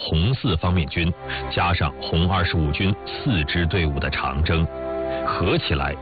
红四方面军加上红25军4支队伍的长征，合起来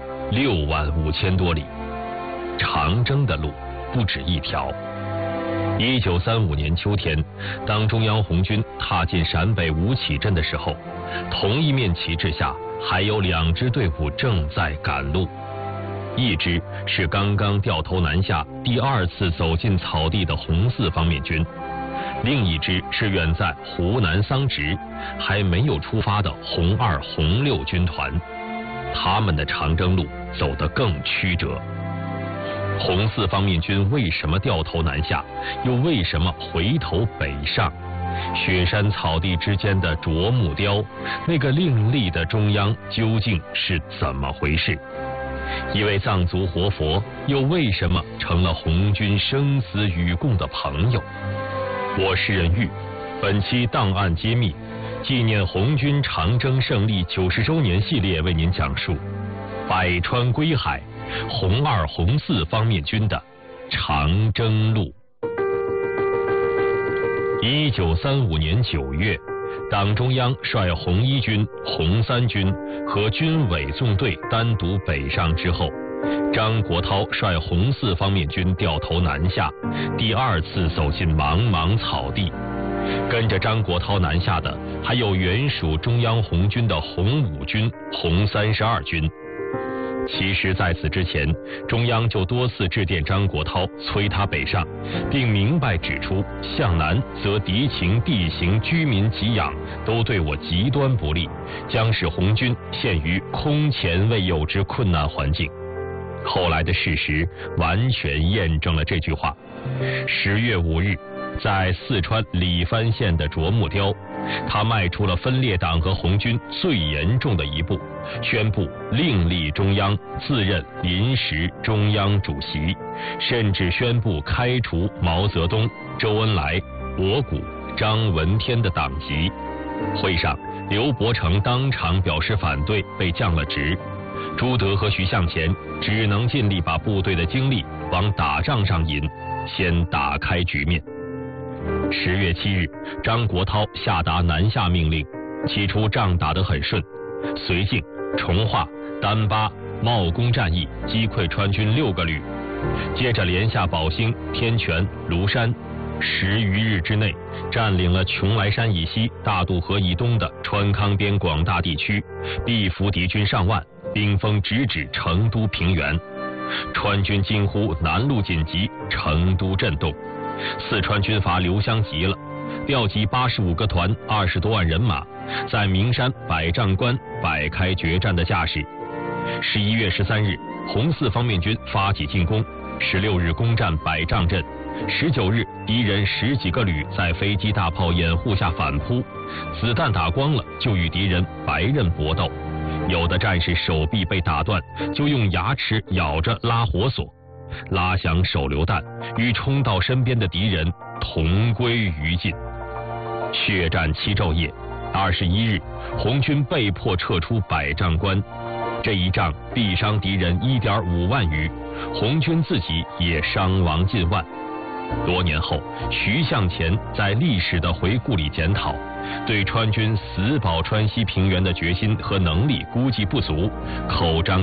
65000多里。长征的路不止一条。1935年秋天，当中央红军踏进陕北吴起镇的时候，同一面旗帜下还有2支队伍正在赶路，一支是刚刚掉头南下第2次走进草地的红四方面军，另一支是远在湖南桑植还没有出发的红2、红6军团，他们的长征路走得更曲折。红四方面军为什么掉头南下，又为什么回头北上？雪山草地之间的啄木雕，那个另立的中央究竟是怎么回事？一位藏族活佛又为什么成了红军生死与共的朋友？我是任玉，本期档案揭秘纪念红军长征胜利90周年系列为您讲述百川归海红2、红4方面军的长征路。1935年9月，党中央率红1军、红3军和军委纵队单独北上之后，张国焘率红4方面军掉头南下，第2次走进茫茫草地。跟着张国焘南下的还有原属中央红军的红5军、红32军。其实在此之前，中央就多次致电张国焘催他北上，并明白指出向南则敌情、地形、居民给养都对我极端不利，将使红军陷于空前未有之困难环境。后来的事实完全验证了这句话。10月5日，在四川理番县的啄木雕，他迈出了分裂党和红军最严重的一步，宣布另立中央，自任临时中央主席，甚至宣布开除毛泽东、周恩来、博古、张闻天的党籍。会上，刘伯承当场表示反对，被降了职。朱德和徐向前只能尽力把部队的精力往打仗上引，先打开局面。10月7日，张国焘下达南下命令，起初仗打得很顺，绥靖、从化、丹巴、茂功战役击溃川军6个旅，接着连下宝兴、天全、庐山，10余日之内占领了邛崃山以西、大渡河以东的川康边广大地区，逼俘敌军上万，兵锋直指成都平原。川军惊呼南路紧急，成都震动。四川军阀刘湘急了，调集85个团，20多万人马，在名山百丈关摆开决战的架势。11月13日，红四方面军发起进攻，16日攻占百丈镇，19日敌人10几个旅在飞机大炮掩护下反扑，子弹打光了就与敌人白刃搏斗，有的战士手臂被打断，就用牙齿咬着拉火索，拉响手榴弹，与冲到身边的敌人同归于尽。血战7昼夜，21日，红军被迫撤出百丈关。这一仗毙伤敌人1.5万余，红军自己也伤亡近万。多年后，徐向前在历史的回顾里检讨，对川军死保川西平原的决心和能力估计不足，口张